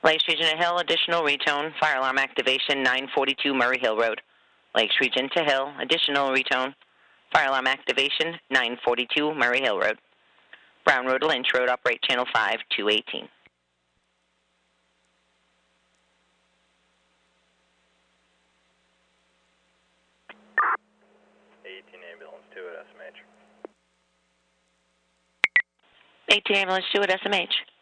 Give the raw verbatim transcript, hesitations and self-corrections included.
Lakes Region to Hill, additional retone, fire alarm activation nine forty-two Murray Hill Road. Lakes Region to Hill, additional retone, fire alarm activation nine forty-two Murray Hill Road. Brown Road to Lynch Road, operate channel five two eighteen. eighteen ambulance two at S M H. eighteen ambulance two at S M H.